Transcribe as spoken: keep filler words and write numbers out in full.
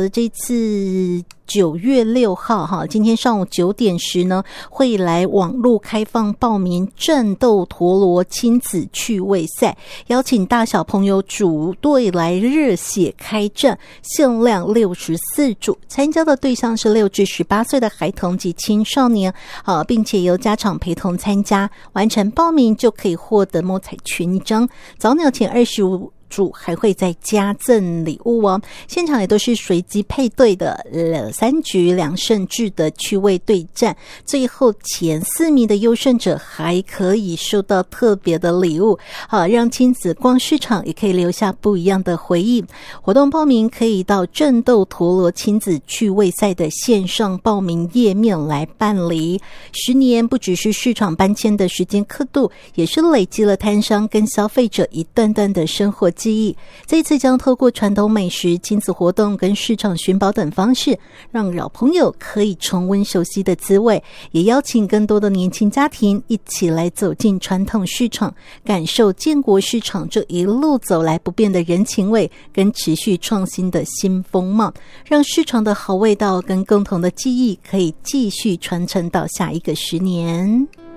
的这次九月六号哈，今天上午九点时呢，会来网络开放报名战斗陀螺亲子趣味赛，邀请大小朋友组队来热血开战，限量六十四组，参加的对象是六至十八岁的孩童及青少年，啊，并且由家长陪同参加，完成报名就可以获得摸彩券一张，早鸟前二十五组还会再加赠礼物哦。现场也都是随机配对的呃三局两胜制的趣味对战，最后前四名的优胜者还可以收到特别的礼物，好让亲子逛市场也可以留下不一样的回忆。活动报名可以到战斗陀螺亲子趣味赛的线上报名页面来办理。十年不只是市场搬迁的时间刻度，也是累积了摊商跟消费者一段段的生活记忆。这一次将透过传统美食、亲子活动跟市场寻宝等方式，让老朋友可以重温熟悉的滋味，也邀请更多的年轻家庭一起来走进传统市场，感受建国市场这一路走来不变的人情味跟持续创新的新风貌，让市场的好味道跟共同的记忆可以继续传承到下一个十年。